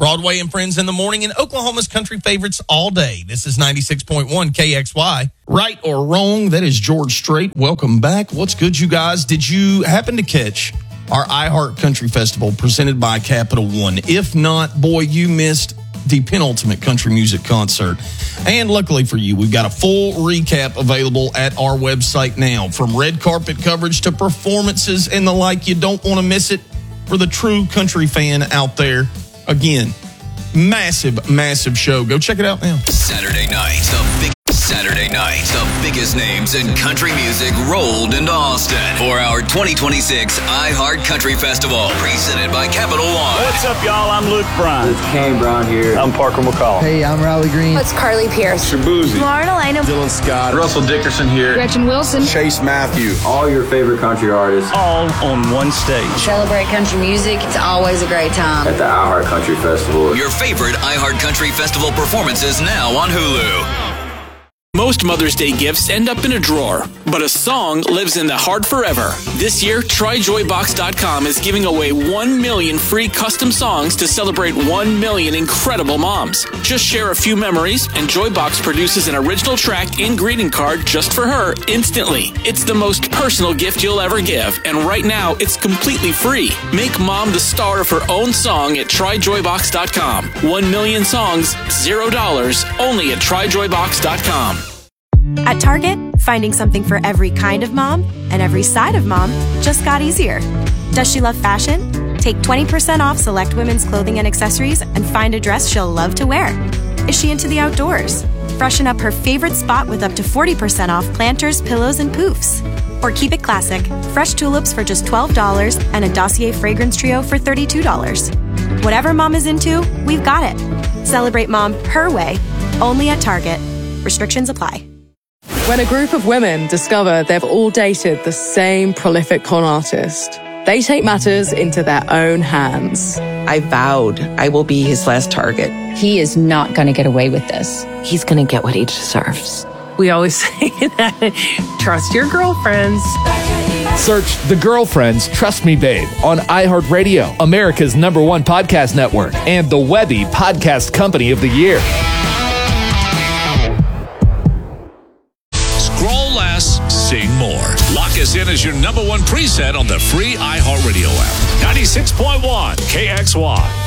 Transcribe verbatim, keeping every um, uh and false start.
Broadway and Friends in the morning, and Oklahoma's country favorites all day. This is ninety-six point one K X Y. Right or wrong, that is George Strait. Welcome back. What's good, you guys? Did you happen to catch our iHeart Country Festival presented by Capital One? If not, boy, you missed the penultimate country music concert. And luckily for you, we've got a full recap available at our website now. From red carpet coverage to performances and the like, you don't want to miss it for the true country fan out there. Again, massive, massive show. Go check it out now. Saturday night, the big Saturday night, the biggest names in country music rolled into Austin for our twenty twenty-six iHeart Country Festival, presented by Capital One. What's up, y'all? I'm Luke Bryan. It's Kane Brown here. I'm Parker McCall. Hey, I'm Riley Green. It's Carly Pierce. Shabuzi. Lauren Elena. Dylan Scott. Russell Dickerson here. Gretchen Wilson. Chase Matthew. All your favorite country artists. All on one stage. Celebrate country music. It's always a great time. At the iHeart Country Festival. Your favorite iHeart Country Festival performances now on Hulu. Most Mother's Day gifts end up in a drawer, but a song lives in the heart forever. This year, Try Joy Box dot com is giving away one million free custom songs to celebrate one million incredible moms. Just share a few memories, and Joybox produces an original track and greeting card just for her instantly. It's the most personal gift you'll ever give, and right now, it's completely free. Make mom the star of her own song at Try Joy Box dot com. One million songs, zero dollars, only at Try Joy Box dot com. At Target, finding something for every kind of mom and every side of mom just got easier. Does she love fashion? Take twenty percent off select women's clothing and accessories and find a dress she'll love to wear. Is she into the outdoors? Freshen up her favorite spot with up to forty percent off planters, pillows, and poofs. Or keep it classic, fresh tulips for just twelve dollars and a Dossier fragrance trio for thirty-two dollars. Whatever mom is into, we've got it. Celebrate mom her way, only at Target. Restrictions apply. When a group of women discover they've all dated the same prolific con artist, they take matters into their own hands. I vowed I will be his last target. He is not going to get away with this. He's going to get what he deserves. We always say that. Trust your girlfriends. Search The Girlfriends Trust Me Babe on iHeartRadio, America's number one podcast network, and the Webby Podcast Company of the Year. Sing more. Lock us in as your number one preset on the free iHeartRadio app. ninety-six point one K X Y.